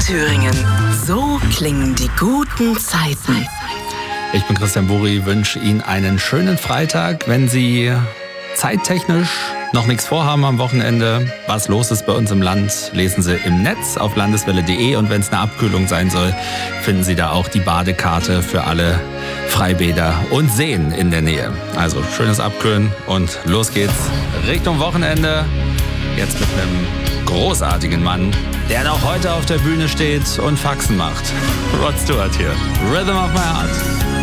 Thüringen. So klingen die guten Zeiten. Ich bin Christian Buri, wünsche Ihnen einen schönen Freitag. Wenn Sie zeittechnisch noch nichts vorhaben am Wochenende, was los ist bei uns im Land, lesen Sie im Netz auf landeswelle.de. Und wenn es eine Abkühlung sein soll, finden Sie da auch die Badekarte für alle Freibäder und Seen in der Nähe. Also schönes Abkühlen und los geht's Richtung Wochenende. Jetzt mit einem großartigen Mann, der noch heute auf der Bühne steht und Faxen macht. Rod Stewart hier. Rhythm of my Heart.